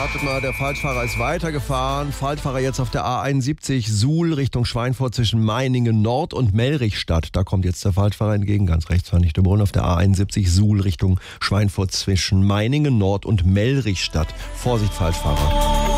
wartet mal, der Falschfahrer ist weitergefahren. Falschfahrer jetzt auf der A71 Suhl Richtung Schweinfurt zwischen Meiningen Nord und Mellrichstadt. Da kommt jetzt der Falschfahrer entgegen, ganz rechts von Nichtebrunn auf der A71 Suhl Richtung Schweinfurt zwischen Meiningen Nord und Mellrichstadt. Vorsicht, Falschfahrer.